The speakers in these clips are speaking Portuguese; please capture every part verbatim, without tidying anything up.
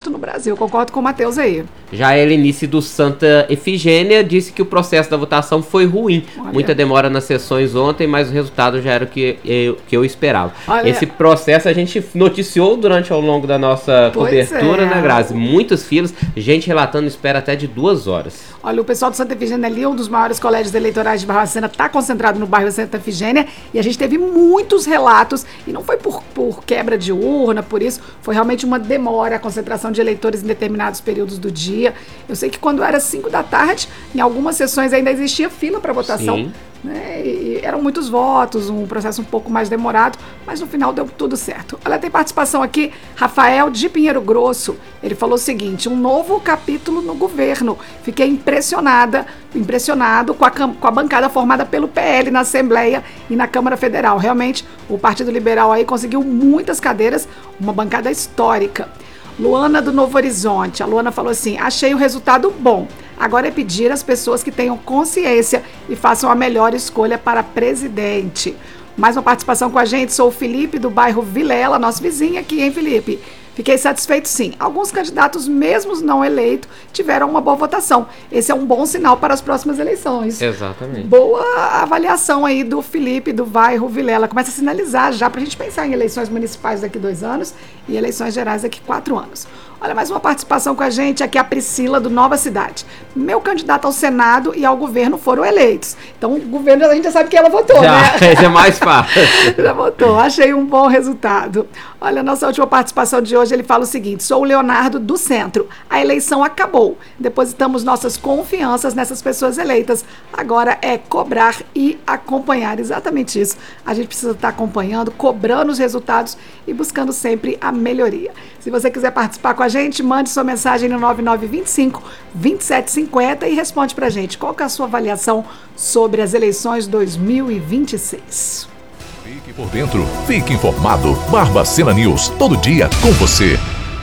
no Brasil. Concordo com o Matheus aí. Já a Helenice do Santa Efigênia disse que o processo da votação foi ruim. Olha. Muita demora nas sessões ontem, mas o resultado já era o que eu, que eu esperava. Olha. Esse processo a gente noticiou durante ao longo da nossa pois cobertura, é. né, Grazi? Muitas filas, gente relatando espera até de duas horas. Olha, o pessoal do Santa Efigênia ali, um dos maiores colégios eleitorais de Barbacena, está concentrado no bairro Santa Efigênia e a gente teve muitos relatos, e não foi por, por quebra de urna, por isso, foi realmente uma demora, a concentração de eleitores em determinados períodos do dia. Eu sei que quando era cinco da tarde, em algumas sessões ainda existia fila para votação. Sim. Né? E eram muitos votos, um processo um pouco mais demorado, mas no final deu tudo certo. Olha, tem participação aqui, Rafael de Pinheiro Grosso. Ele falou o seguinte: um novo capítulo no governo. Fiquei impressionada, impressionado com a, com a bancada formada pelo P L na Assembleia e na Câmara Federal. Realmente, o Partido Liberal aí conseguiu muitas cadeiras, uma bancada histórica. Luana do Novo Horizonte. A Luana falou assim: achei o resultado bom. Agora é pedir às pessoas que tenham consciência e façam a melhor escolha para presidente. Mais uma participação com a gente, sou o Felipe do bairro Vilela, nosso vizinho aqui, hein, Felipe? Fiquei satisfeito sim. Alguns candidatos, mesmo não eleitos, tiveram uma boa votação. Esse é um bom sinal para as próximas eleições. Exatamente. Boa avaliação aí do Felipe do bairro Vilela. Começa a sinalizar já para a gente pensar em eleições municipais daqui a dois anos e eleições gerais daqui a quatro anos. Olha, mais uma participação com a gente, aqui a Priscila do Nova Cidade. Meu candidato ao Senado e ao governo foram eleitos. Então, o governo, a gente já sabe que ela votou, já, né? Esse é mais fácil. Já votou, achei um bom resultado. Olha, nossa última participação de hoje, ele fala o seguinte: sou o Leonardo do Centro. A eleição acabou. Depositamos nossas confianças nessas pessoas eleitas. Agora é cobrar e acompanhar. Exatamente isso. A gente precisa estar acompanhando, cobrando os resultados e buscando sempre a melhoria. Se você quiser participar com a gente, mande sua mensagem no nove nove dois cinco, dois sete cinco zero e responde pra gente qual que é a sua avaliação sobre as eleições dois mil e vinte e seis. Fique por dentro, fique informado. Barbacena News, todo dia com você.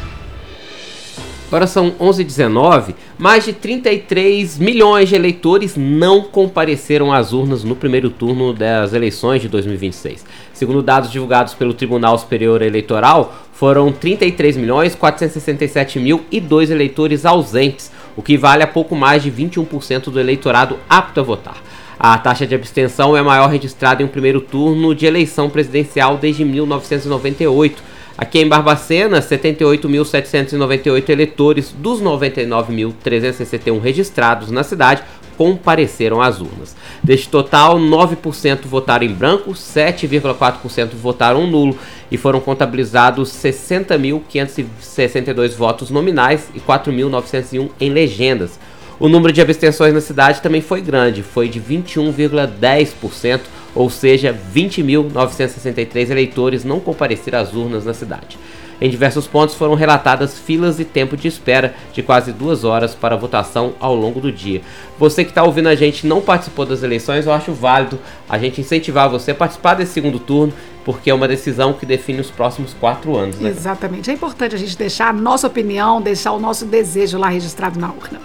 Agora são onze e dezenove, mais de trinta e três milhões de eleitores não compareceram às urnas no primeiro turno das eleições de dois mil e vinte e seis. Segundo dados divulgados pelo Tribunal Superior Eleitoral, foram trinta e três milhões, quatrocentos e sessenta e sete mil e dois eleitores ausentes, o que vale a pouco mais de vinte e um por cento do eleitorado apto a votar. A taxa de abstenção é a maior registrada em um primeiro turno de eleição presidencial desde mil novecentos e noventa e oito. Aqui em Barbacena, setenta e oito mil setecentos e noventa e oito eleitores dos noventa e nove mil trezentos e sessenta e um registrados na cidade compareceram às urnas. Deste total, nove por cento votaram em branco, sete vírgula quatro por cento votaram nulo e foram contabilizados sessenta mil quinhentos e sessenta e dois votos nominais e quatro mil novecentos e um em legendas. O número de abstenções na cidade também foi grande, foi de vinte e um vírgula dez por cento, ou seja, vinte mil novecentos e sessenta e três eleitores não compareceram às urnas na cidade. Em diversos pontos foram relatadas filas e tempo de espera de quase duas horas para a votação ao longo do dia. Você que está ouvindo a gente e não participou das eleições, eu acho válido a gente incentivar você a participar desse segundo turno, porque é uma decisão que define os próximos quatro anos. Né? Exatamente. É importante a gente deixar a nossa opinião, deixar o nosso desejo lá registrado na urna.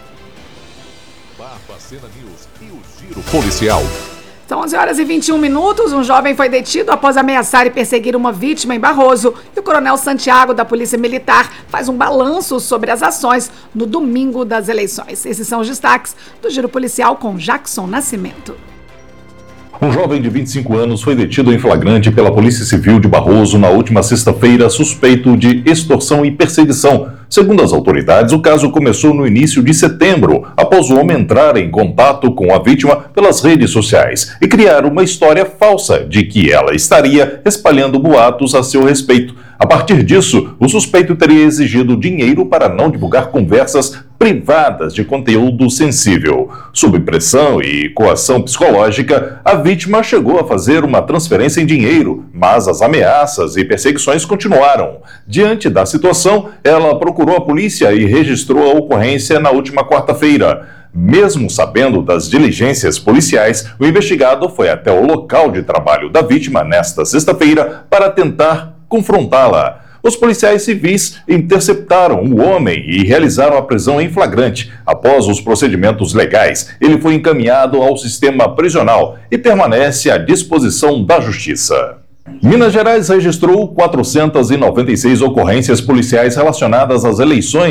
Barbacena News e o Giro Policial. São onze horas e vinte e um minutos, um jovem foi detido após ameaçar e perseguir uma vítima em Barroso. E o coronel Santiago, da Polícia Militar, faz um balanço sobre as ações no domingo das eleições. Esses são os destaques do Giro Policial com Jackson Nascimento. Um jovem de vinte e cinco anos foi detido em flagrante pela Polícia Civil de Barroso na última sexta-feira, suspeito de extorsão e perseguição. Segundo as autoridades, o caso começou no início de setembro, após o homem entrar em contato com a vítima pelas redes sociais e criar uma história falsa de que ela estaria espalhando boatos a seu respeito. A partir disso, o suspeito teria exigido dinheiro para não divulgar conversas privadas de conteúdo sensível. Sob pressão e coação psicológica, a vítima chegou a fazer uma transferência em dinheiro, mas as ameaças e perseguições continuaram. Diante da situação, ela procurou a polícia e registrou a ocorrência na última quarta-feira. Mesmo sabendo das diligências policiais, o investigado foi até o local de trabalho da vítima nesta sexta-feira para tentar confrontá-la. Os policiais civis interceptaram o homem e realizaram a prisão em flagrante. Após os procedimentos legais, ele foi encaminhado ao sistema prisional e permanece à disposição da Justiça. Minas Gerais registrou quatrocentas e noventa e seis ocorrências policiais relacionadas às eleições